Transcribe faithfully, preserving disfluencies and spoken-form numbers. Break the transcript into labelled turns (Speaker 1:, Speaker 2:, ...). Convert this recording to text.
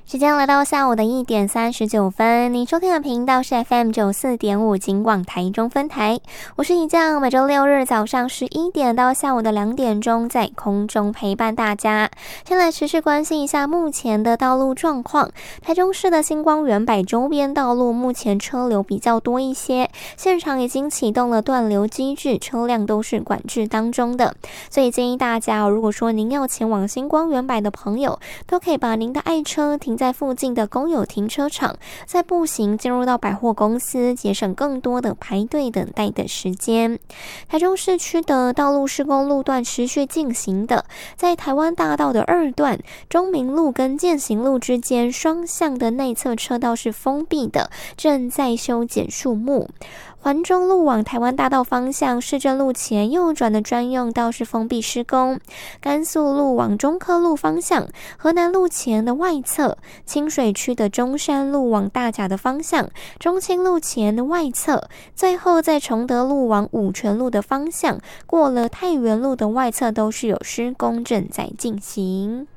Speaker 1: 时间来到下午的一点三十九分，你收听的频道是 F M 九四点五警广台中分台，我是怡酱，每周六日早上十一点到下午的两点钟在空中陪伴大家。先来持续关心一下目前的道路状况。台中市的星光园柏周边道路目前车流比较多一些，现场已经启动了断流机制，车辆都是管制当中的，所以建议大家、哦、如果说您要前往星光园柏的朋友，都可以把您的爱车停在附近的公有停车场，再步行进入到百货公司，节省更多的排队等待的时间。台中市区的道路施工路段持续进行的，在台湾大道的二段中明路跟健行路之间双向的内侧车道是封闭的，正在修剪树木。环中路往台湾大道方向市政路前右转的专用道是封闭施工，甘肃路往中科路方向河南路前的外侧，清水区的中山路往大甲的方向，中清路前的外侧，最后在崇德路往五权路的方向，过了太原路的外侧都是有施工正在进行。